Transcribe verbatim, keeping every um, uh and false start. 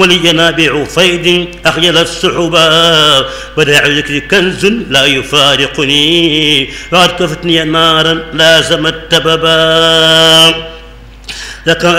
ولينابع فيض أخجل السحبا وداع ذكر كنز لا يفارقني وقد كفتني نارا لازم التببا.